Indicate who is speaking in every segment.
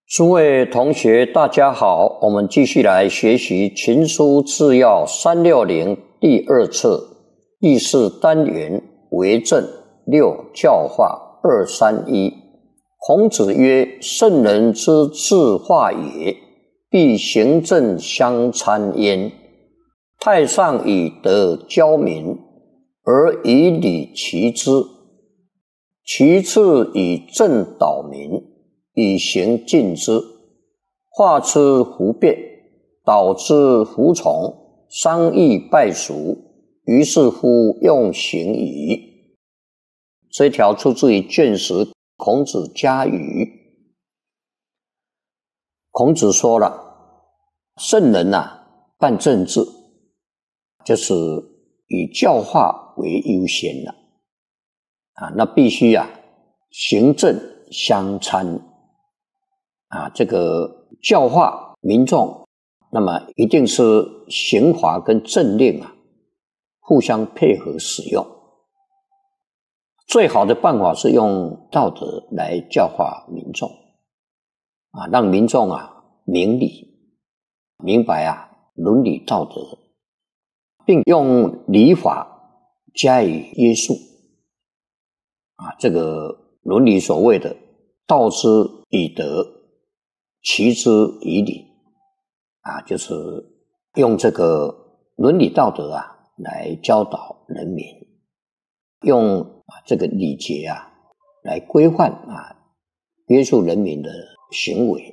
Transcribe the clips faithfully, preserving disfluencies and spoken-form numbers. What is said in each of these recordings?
Speaker 1: 诸位同学，大家好，我们继续来学习《群书治要》三六零第二册第四单元为政六教化二三一。孔子曰：圣人之治化也，必行政相参焉。太上以德教民，而以礼齐之；其次以政导民，以行禁之。化之弗变，导之弗从，商议败俗，于是乎用行矣。这一条出自于卷十孔子家语。孔子说了，圣人啊，办政治就是以教化为优先了啊，那必须啊行政相参啊，这个教化民众，那么一定是刑罚跟政令啊互相配合使用。最好的办法是用道德来教化民众啊，让民众啊明理，明白啊伦理道德，并用礼法加以约束啊。这个伦理所谓的道之以德，齐之以礼啊，就是用这个伦理道德啊来教导人民，用啊这个礼节啊来规范啊约束人民的行为。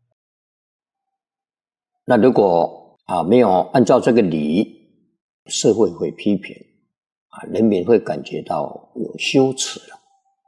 Speaker 1: 那如果啊没有按照这个礼，社会会批评啊，人民会感觉到有羞耻了。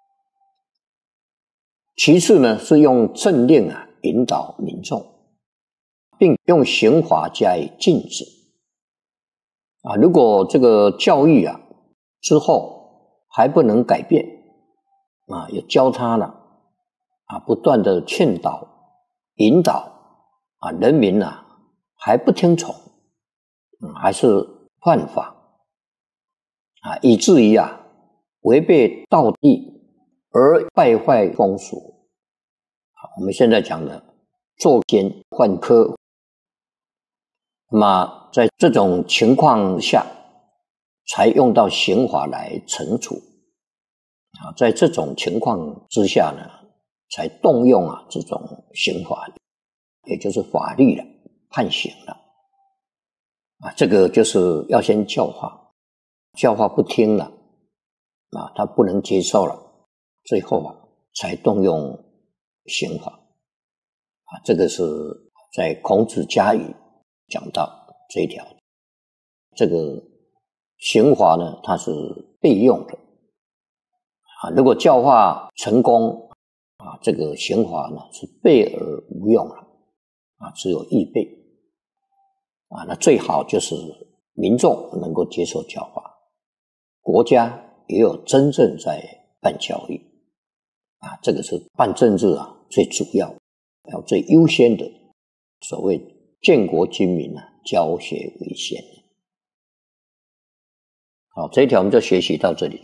Speaker 1: 其次呢，是用政令啊引导民众，并用刑罚加以禁止啊。如果这个教育啊之后还不能改变啊，也教他了啊，不断的劝导引导啊，人民啊还不听从，嗯，还是犯法啊，以至于啊违背道义而败坏风俗。我们现在讲的作奸犯科，那么在这种情况下才用到刑法来惩处啊，在这种情况之下呢，才动用啊这种刑法，也就是法律了，判刑了啊。这个就是要先教化，教化不听了啊，他不能接受了，最后啊才动用刑法啊。这个是在孔子家语讲到这一条。这个刑罚呢，它是备用的啊。如果教化成功啊，这个刑罚呢是备而无用了啊，只有预备啊。那最好就是民众能够接受教化，国家也有真正在办教育啊，这个是办政治啊最主要要最优先的，所谓建国军民啊，教学为先。好，这一条我们就学习到这里。